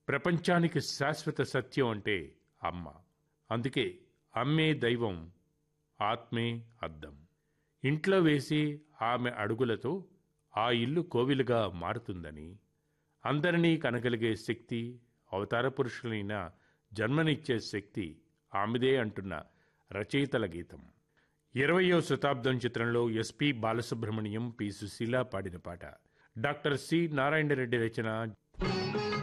ప్రపంచానికి శాశ్వత సత్యం అంటే అమ్మ. అందుకే అమ్మే దైవం, ఆత్మే అద్దం. ఇంట్లో వేసి ఆమె అడుగులతో ఆ ఇల్లు కోవిలుగా మారుతుందని, అందరినీ కనగలిగే శక్తి, అవతార పురుషులైన జన్మనిచ్చే శక్తి ఆమెదే అంటున్న రచయితల గీతం. 20వ శతాబ్దం చిత్రంలో ఎస్పి బాలసుబ్రహ్మణ్యం, పి సుశీల పాడిన పాట. డాక్టర్ సి నారాయణ రెడ్డి రచన.